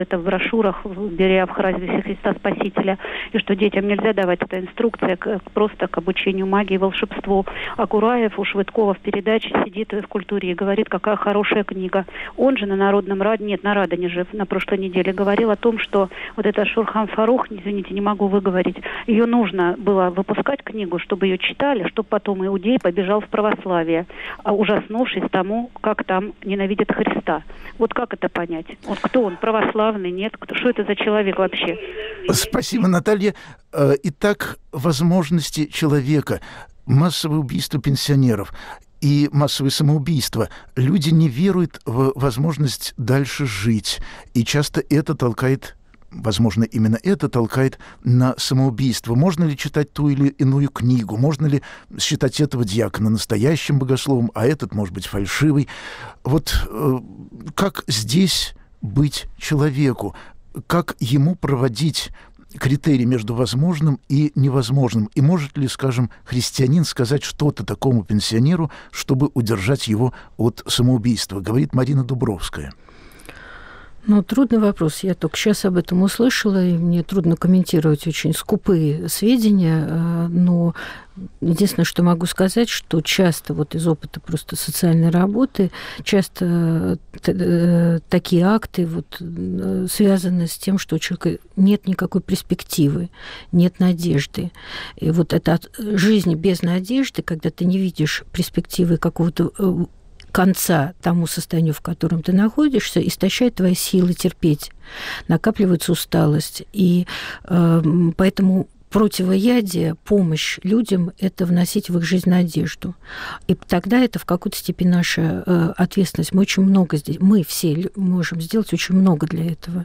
это в брошюрах, беря в хразе Христа Спасителя, и что детям нельзя давать эта инструкция просто к обучению магии и волшебству. А Кураев у Швыдкова в передаче сидит в «Культуре» и говорит, какая хорошая книга. Он же на Народном Радио, нет, на Радоне же на прошлой неделе говорил о том, что вот эта Шурхан Фарух, извините, не могу выговорить, ее нужно было выпускать книгу, чтобы ее читали, чтобы потом иудей побежал в православие, ужаснувшись тому, как там ненавидят Христа. Вот как это понять? Вот кто он, православный? Нет? Что это за человек вообще? Спасибо, Наталья. Итак, возможности человека, массовое убийство пенсионеров и массовое самоубийство. Люди не веруют в возможность дальше жить. И часто это толкает, возможно, именно это толкает на самоубийство. Можно ли читать ту или иную книгу? Можно ли считать этого диакона настоящим богословом, а этот, может быть, фальшивый? Вот как здесь быть человеку? Как ему проводить критерий между возможным и невозможным? И может ли, скажем, христианин сказать что-то такому пенсионеру, чтобы удержать его от самоубийства? Говорит Марина Дубровская. Ну, трудный вопрос. Я только сейчас об этом услышала, и мне трудно комментировать очень скупые сведения, но единственное, что могу сказать, что часто вот из опыта просто социальной работы, часто такие акты вот связаны с тем, что у человека нет никакой перспективы, нет надежды. И вот эта жизнь без надежды, когда ты не видишь перспективы какого-то конца тому состоянию, в котором ты находишься, истощает твои силы терпеть, накапливается усталость. И поэтому противоядие, помощь людям – это вносить в их жизнь надежду. И тогда это в какой-то степени наша ответственность. Мы очень много здесь, мы все можем сделать очень много для этого.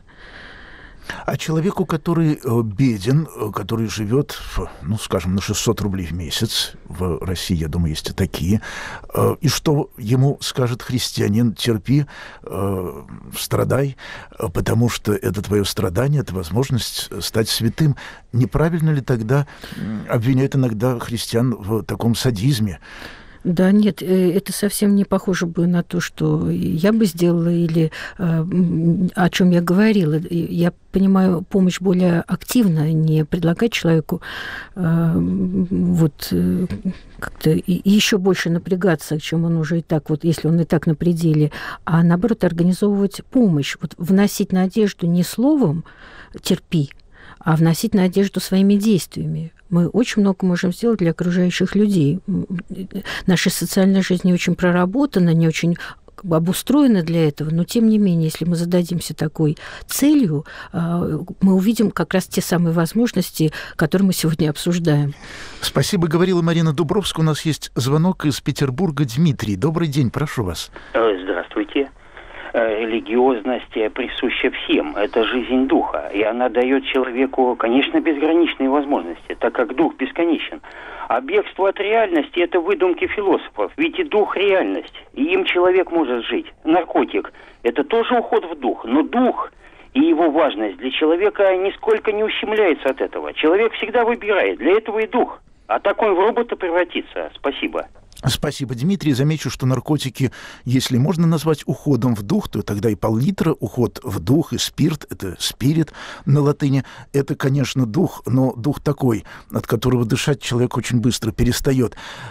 А человеку, который беден, который живет, ну, скажем, на 600 рублей в месяц, в России, я думаю, есть и такие, и что ему скажет христианин: терпи, страдай, потому что это твое страдание, это возможность стать святым. Неправильно ли тогда обвиняют иногда христиан в таком садизме? Да нет, это совсем не похоже бы на то, что я бы сделала или о чем я говорила. Я понимаю, помощь более активно, не предлагать человеку вот как-то еще больше напрягаться, чем он уже и так, вот если он и так на пределе, а наоборот организовывать помощь, вот вносить надежду не словом «терпи», а вносить надежду своими действиями. Мы очень много можем сделать для окружающих людей. Наша социальная жизнь не очень проработана, не очень обустроена для этого, но тем не менее, если мы зададимся такой целью, мы увидим как раз те самые возможности, которые мы сегодня обсуждаем. Спасибо, говорила Марина Дубровская. У нас есть звонок из Петербурга. Дмитрий, добрый день, прошу вас. Здравствуйте. Религиозность присуща всем. Это жизнь духа. И она дает человеку, конечно, безграничные возможности, так как дух бесконечен. А бегство от реальности – это выдумки философов. Ведь и дух – реальность. И им человек может жить. Наркотик – это тоже уход в дух. Но дух и его важность для человека нисколько не ущемляется от этого. Человек всегда выбирает. Для этого и дух. А так он в робота превратится. Спасибо. Спасибо, Дмитрий. Замечу, что наркотики, если можно назвать уходом в дух, то тогда и пол-литра уход в дух, и спирт, это спирит на латыни, это, конечно, дух, но дух такой, от которого дышать человек очень быстро перестает.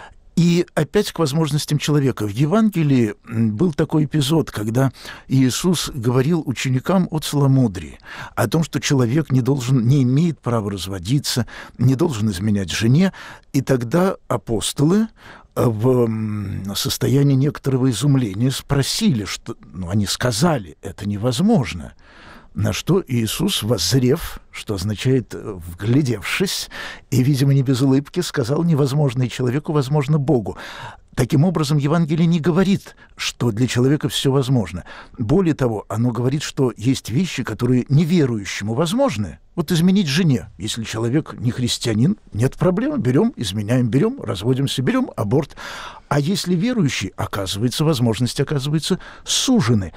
И опять к возможностям человека. В Евангелии был такой эпизод, когда Иисус говорил ученикам о целомудрии, о том, что человек не имеет права разводиться, не должен изменять жене. И тогда апостолы в состоянии некоторого изумления спросили, что, они сказали, это невозможно. На что Иисус, воззрев, что означает вглядевшись, и, видимо, не без улыбки, сказал: невозможное человеку возможно Богу. Таким образом, Евангелие не говорит, что для человека все возможно. Более того, оно говорит, что есть вещи, которые неверующему возможны. Вот изменить жене. Если человек не христианин, нет проблемы. Берем, изменяем, берем, разводимся, берем аборт. А если верующий, оказывается, возможности, сужены.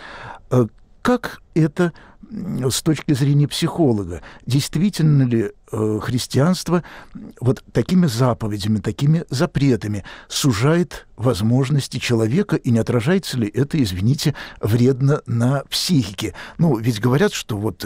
Как это с точки зрения психолога? Действительно ли христианство вот такими заповедями, такими запретами сужает возможности человека, и не отражается ли это, извините, вредно на психике? Ведь говорят, что вот